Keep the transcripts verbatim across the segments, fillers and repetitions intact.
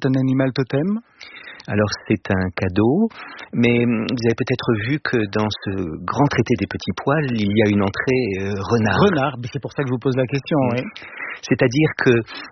c'est un animal totem ? Alors c'est un cadeau, mais vous avez peut-être vu que dans ce grand traité des petits poils, il y a une entrée euh, renard. Renard, c'est pour ça que je vous pose la question, oui. C'est-à-dire que,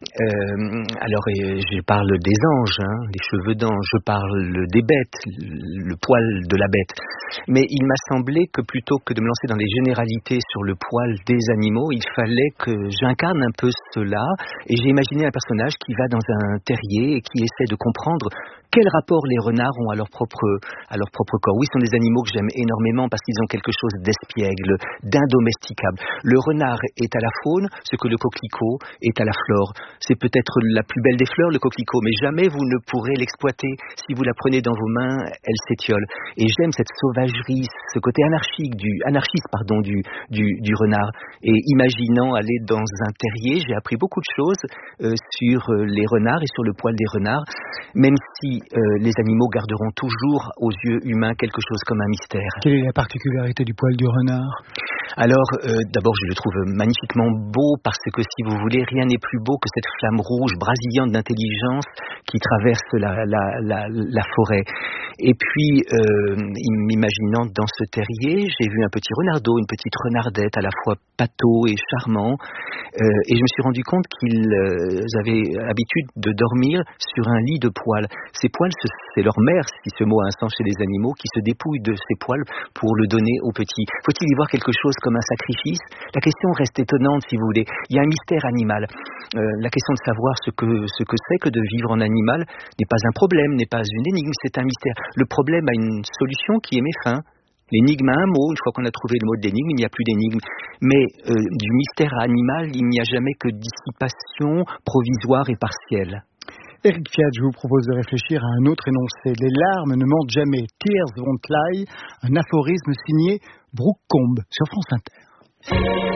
euh, alors euh, je parle des anges, hein, les cheveux d'ange, je parle des bêtes, le poil de la bête. Mais il m'a semblé que plutôt que de me lancer dans les généralités sur le poil des animaux, il fallait que j'incarne un peu cela. Et j'ai imaginé un personnage qui va dans un terrier et qui essaie de comprendre quel rapport les renards ont à leur propre, à leur propre corps. Oui, ce sont des animaux que j'aime énormément parce qu'ils ont quelque chose d'espiègle, d'indomesticable. Le renard est à la faune ce que le coquelicot est à la flore. C'est peut-être la plus belle des fleurs, le coquelicot, mais jamais vous ne pourrez l'exploiter. Si vous la prenez dans vos mains, elle s'étiole. Et j'aime cette sauvagerie, ce côté anarchique du, anarchiste pardon, du, du, du renard. Et imaginant aller dans un terrier, j'ai appris beaucoup de choses euh, sur les renards et sur le poil des renards, même si euh, les animaux garderont toujours aux yeux humains quelque chose comme un mystère. Quelle est la particularité du poil du renard ? Alors, euh, d'abord, je le trouve magnifiquement beau parce que, si vous voulez, rien n'est plus beau que cette flamme rouge brasillante d'intelligence qui traverse la, la, la, la forêt. Et puis, euh, m'imaginant dans ce terrier, j'ai vu un petit renardeau, une petite renardette à la fois pâteau et charmant. Euh, et je me suis rendu compte qu'ils euh, avaient l'habitude de dormir sur un lit de poils. Ces poils, c'est leur mère, si ce mot a un sens chez les animaux, qui se dépouille de ces poils pour le donner aux petits. Faut-il y voir quelque chose comme un sacrifice ? La question reste étonnante, si vous voulez. Il y a un mystère animal. Euh, la question de savoir ce que ce que c'est que de vivre en animal n'est pas un problème, n'est pas une énigme, c'est un mystère. Le problème a une solution qui est mes fins. L'énigme a un mot, une fois qu'on a trouvé le mot de l'énigme, il n'y a plus d'énigme. Mais euh, du mystère animal, il n'y a jamais que dissipation provisoire et partielle. Éric Fiat, je vous propose de réfléchir à un autre énoncé. Les larmes ne mentent jamais. Tears won't lie, un aphorisme signé Brooke Combe sur France Inter.